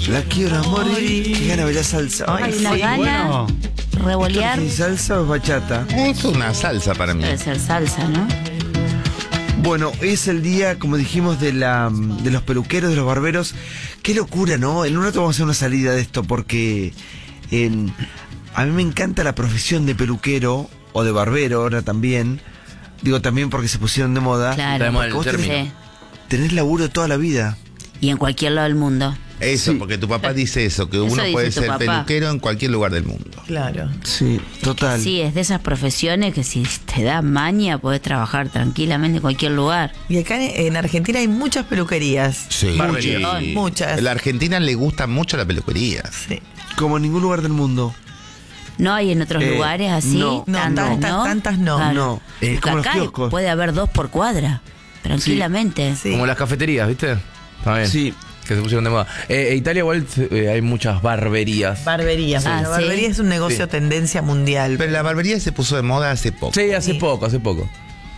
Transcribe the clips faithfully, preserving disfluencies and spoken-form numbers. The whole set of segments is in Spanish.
La quiero a morir. Qué gana bailar salsa. Ay, Hay una sí, gana, bueno. revolear. ¿Es salsa o es bachata? Es una salsa para mí. Debe ser salsa, ¿no? Bueno, es el día, como dijimos, de la de los peluqueros, de los barberos. Qué locura, ¿no? En un rato vamos a hacer una salida de esto porque en, a mí me encanta la profesión de peluquero o de barbero ahora también. Digo también porque se pusieron de moda. Claro. Tenemos el Vos tenés, término. Sí. tenés laburo toda la vida. Y en cualquier lado del mundo. Eso, Sí. porque tu papá dice eso, que Eso uno dice puede tu ser papá. peluquero en cualquier lugar del mundo. Claro. Sí, total. Sí, es de esas profesiones que si te da maña podés trabajar tranquilamente en cualquier lugar. Y acá en, en Argentina hay muchas peluquerías. Sí. Muchas. Muchas. En la Argentina le gusta mucho la peluquería. Sí. Como en ningún lugar del mundo. ¿No hay en otros Eh, lugares así? no, no, Tantas, tantas- tantas no. Claro. No, es Porque como los acá kioscos. puede haber dos por cuadra, tranquilamente. Sí. Como las cafeterías, ¿viste? Está bien. Sí. Que se pusieron de moda. Eh, en Italia igual eh, hay muchas barberías. Barberías. Ah, la ¿sí? barbería es un negocio Sí. tendencia mundial. Pero la barbería se puso de moda hace poco. Sí, hace Sí. poco, hace poco.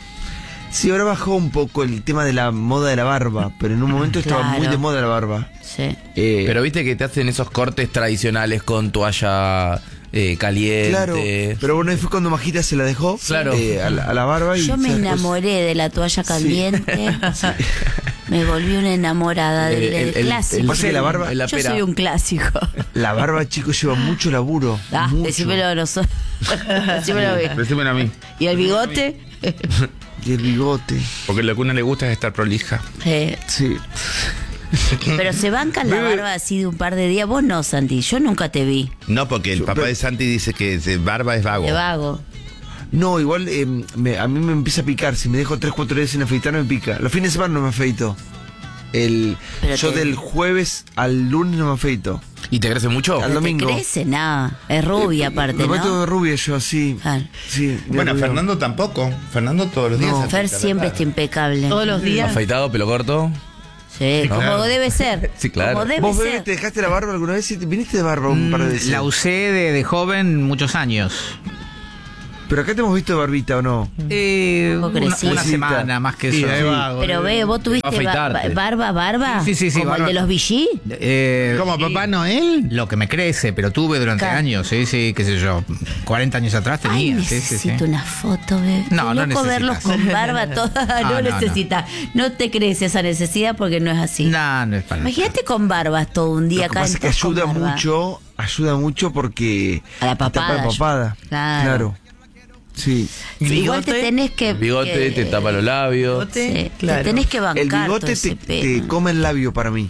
Sí, ahora bajó un poco el tema de la moda de la barba, pero en un momento estaba Claro. muy de moda la barba. Sí. Eh, Pero viste que te hacen esos cortes tradicionales con toalla eh, caliente. Claro, pero bueno, ahí fue cuando Majita se la dejó Claro. eh, a, la, a la barba. Y Yo me ya después- enamoré de la toalla caliente. Me volví una enamorada del, El- del el- el- clásico. el- Pasa que la barba- la Yo pera. soy un clásico. La barba, chicos, lleva mucho laburo. Ah, mucho. decímelo a nosotros. Decímelo bien. Decímelo a mí. ¿Y el bigote? Y el bigote. Porque lo que a uno le gusta es estar prolija. Eh, Sí. pero se bancan la barba así de un par de días. Vos no, Santi. Yo nunca te vi. No, porque el papá de Santi dice que de barba es vago. De vago. No, igual eh, me- a mí me empieza a picar. Si me dejo tres, cuatro días sin afeitar, me pica. Los fines de semana no me afeito. El, Pero yo te- del jueves al lunes no me afeito. ¿Y te crece mucho? Al domingo. ¿Te crece? Nada. Es rubia aparte, Me meto ¿no? de rubia yo, así. Claro. Sí, Bueno, rubio. Fernando tampoco. Fernando todos los días. No. se Fer afeita la siempre cara. está impecable. Todos los días. Afeitado, pelo corto. Sí, como claro. debe ser. Sí, claro. Como debe ¿Vos, bebé, ser. te dejaste la barba alguna vez? Sí, te- viniste de barba un par de veces. La usé de, de joven muchos años. Pero acá te hemos visto de barbita, ¿o no? Eh, Un poco una, crecido. una semana más que Sí, eso. ahí va. Pero ve, vos tuviste ba- Afeitarte. ba- barba, barba. Sí, sí, sí, Como barba. el de los Vichy. Eh, ¿Como sí, Papá Noel? Lo que me crece, pero tuve durante Claro. años, sí, sí, qué sé yo, cuarenta años atrás Ay, tenía. sí, sí, sí. necesito una foto, bebé. No, Qué no loco necesitas. verlos con barba toda. Ah, no, no, no. necesitas. No. te crees esa necesidad porque no es así. No, no es para Imagínate con barbas todo un día Lo que acá. pasa es que todos con ayuda barba. mucho, ayuda mucho porque... A la te tapa papada. la papada. Claro. Claro. Sí. Sí, igual te Bigote. tenés que. El bigote que- te tapa los labios. Bigote, Sí, claro. Te tenés que bancar El todo bigote ese te, pelo. te come el labio para mí.